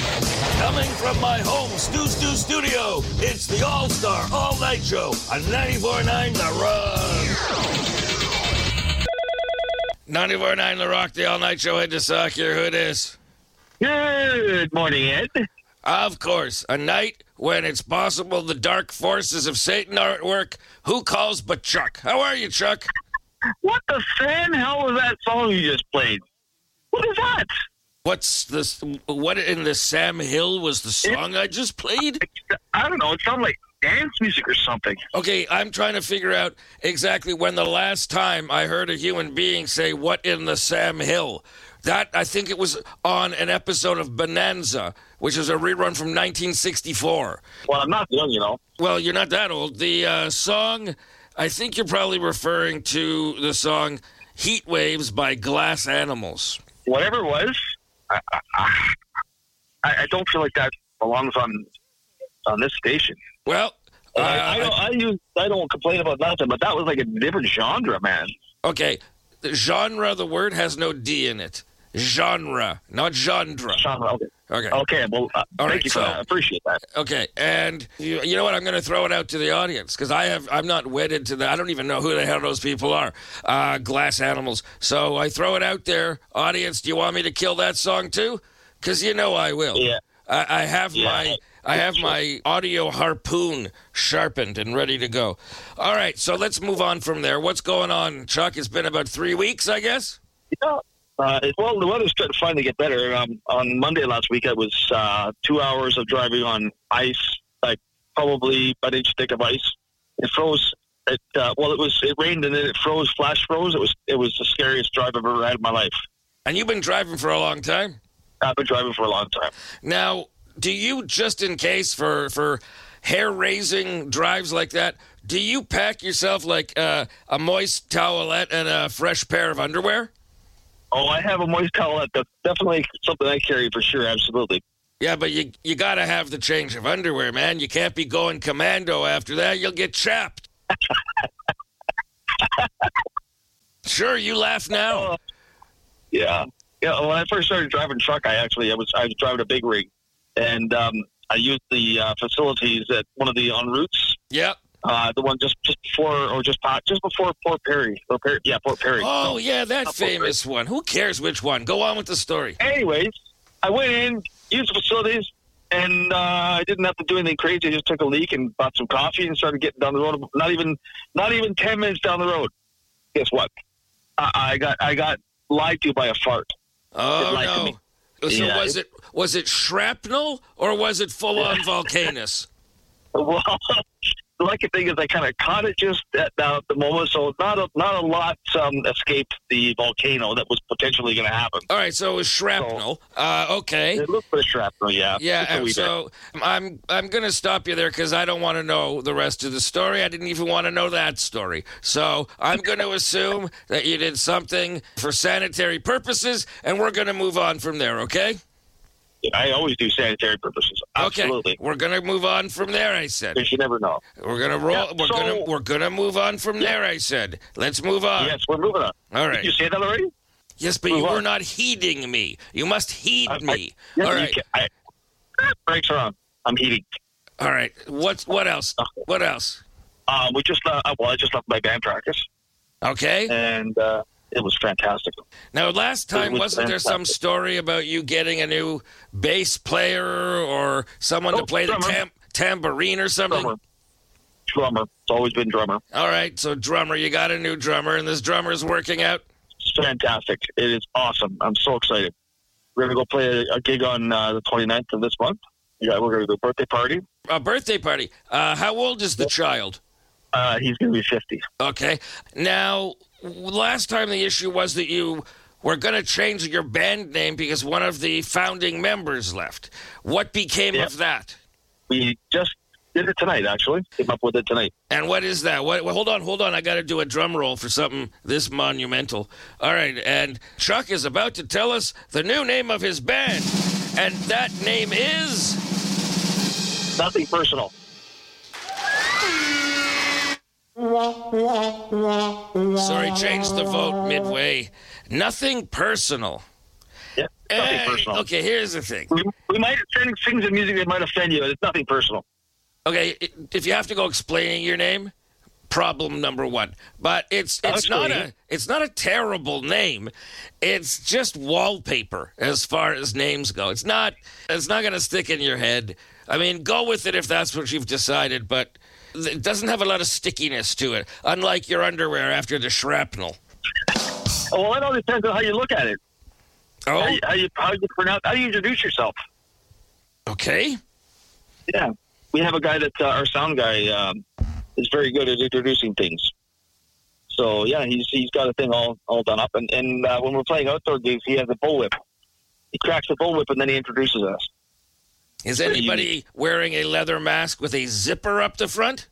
Coming from my home Stu studio, it's the All-Star All-Night Show on 94.9 The Rock. 94.9 The Rock, the All-Night Show. Ed DeSock here. Who it is? Good morning, Ed. Of course, a night when it's possible the dark forces of Satan are at work. Who calls but Chuck? How are you, Chuck? What the fan hell was that song you just played? What is that? What's this? What in the Sam Hill was the song I just played? I don't know. It sounded like dance music or something. Okay, I'm trying to figure out exactly when the last time I heard a human being say, "What in the Sam Hill?" That, I think it was on an episode of Bonanza, which is a rerun from 1964. Well, I'm not young, you know. Well, you're not that old. The song, I think you're probably referring to the song Heat Waves by Glass Animals. Whatever it was, I don't feel like that belongs on this station. Well, I don't complain about nothing, but that was like a different genre, man. Okay, the genre, the word has no D in it. Genre, not genre. Genre, okay. Okay, well, thank you for that. I appreciate that. Okay, and you know what? I'm going to throw it out to the audience because I'm not wedded to that. I don't even know who the hell those people are. Glass Animals. So I throw it out there. Audience, do you want me to kill that song too? Because you know I will. Yeah. I have my audio harpoon sharpened and ready to go. All right, so let's move on from there. What's going on, Chuck? It's been about 3 weeks, I guess? Yeah. Well, the weather's starting to finally get better. On Monday last week, it was 2 hours of driving on ice, like probably an inch thick of ice. It froze. It rained and then it froze, flash froze. It was the scariest drive I've ever had in my life. And you've been driving for a long time? I've been driving for a long time. Now, do you, just in case for hair-raising drives like that, do you pack yourself like a moist towelette and a fresh pair of underwear? Oh, I have a moist towelette. That's definitely something I carry for sure, absolutely. Yeah, but you got to have the change of underwear, man. You can't be going commando after that. You'll get chapped. Sure, you laugh now. Yeah. Yeah, when I first started driving truck, I was driving a big rig, and I used the facilities at one of the en routes. Yep. The one just before Port Perry. Port Perry. Oh, yeah, that famous one. Who cares which one? Go on with the story. Anyways, I went in, used the facilities, and I didn't have to do anything crazy. I just took a leak and bought some coffee and started getting down the road. Not even 10 minutes down the road. Guess what? I got lied to by a fart. Oh, no. So yeah, was it shrapnel or was it full-on volcanus? Well, the lucky thing is I kind of caught it just at the moment, so not a lot escaped the volcano that was potentially going to happen. All right, so it was shrapnel. Okay. It looked like shrapnel, yeah. Yeah, so I'm going to stop you there because I don't want to know the rest of the story. I didn't even want to know that story. So I'm going to assume that you did something for sanitary purposes, and we're going to move on from there, okay? I always do sanitary purposes. Absolutely. Okay, we're gonna move on from there. I said. Because you never know. We're gonna roll. Yeah, we're gonna move on from there. I said. Let's move on. Yes, we're moving on. All right. Did you say that already? Yes, but you were not heeding me. You must heed me. Yes, all right. Brakes are on. I'm heating. All right. What else? What else? I just left my band practice. Okay. And it was fantastic. Now, last time, wasn't there some story about you getting a new bass player or someone to play drummer. the tambourine or something? Drummer. It's always been drummer. All right, so drummer. You got a new drummer, and this drummer's working out? It's fantastic. It is awesome. I'm so excited. We're going to go play a gig on the 29th of this month. Yeah, we're going to do a birthday party. A birthday party. How old is the child? He's going to be 50. Okay. Now, last time the issue was that you were going to change your band name because one of the founding members left. What became of that? We just did it tonight, actually. Came up with it tonight. And what is that? Hold on. I got to do a drum roll for something this monumental. All right, and Chuck is about to tell us the new name of his band. And that name is... Nothing Personal. Sorry, changed the vote midway. Nothing Personal. Yeah. Nothing personal. Okay, here's the thing. We might sing things in music that might offend you. It's nothing personal. Okay, if you have to go explaining your name, problem number one. But it's not a terrible name. It's just wallpaper as far as names go. It's not going to stick in your head. I mean, go with it if that's what you've decided, but it doesn't have a lot of stickiness to it, unlike your underwear after the shrapnel. Well, it all depends on how you look at it. Oh, How you pronounce? How do you introduce yourself? okay. Yeah, we have a guy that our sound guy is very good at introducing things. So yeah, he's got a thing all done up, and when we're playing outdoor gigs, he has a bullwhip. He cracks the bullwhip and then he introduces us. Is anybody wearing a leather mask with a zipper up the front?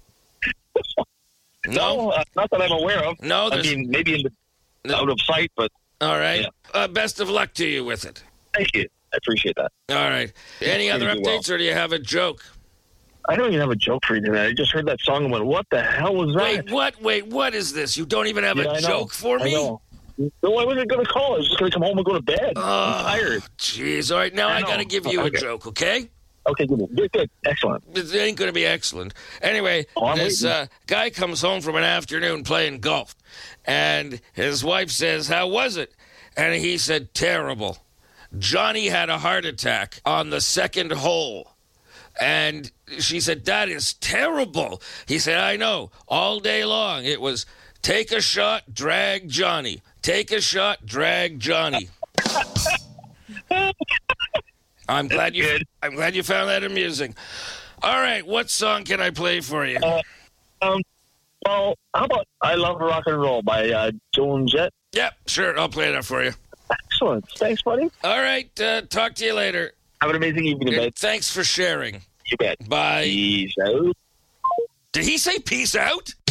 No, not that I'm aware of. No, I mean maybe out of sight, but all right. Yeah. Best of luck to you with it. Thank you. I appreciate that. All right. Any other updates, or do you have a joke? I don't even have a joke for you tonight. I just heard that song and went, what the hell was that? Wait, what is this? You don't even have a joke for me? I know. No, I wasn't going to call. I was just going to come home and go to bed. I'm tired. Jeez. All right, now I got to give you a joke, okay? Okay, good. Excellent. It ain't going to be excellent. Anyway, this guy comes home from an afternoon playing golf, and his wife says, how was it? And he said, terrible. Johnny had a heart attack on the second hole. And she said, that is terrible. He said, I know. All day long, it was take a shot, drag Johnny. Take a shot, drag Johnny. I'm glad you found that amusing. All right, what song can I play for you? Well, how about I Love Rock and Roll by Joan Jett? Yep, sure. I'll play that for you. Excellent. Thanks, buddy. All right, talk to you later. Have an amazing evening, babe. Thanks for sharing. You bet. Bye. Peace out. Did he say peace out?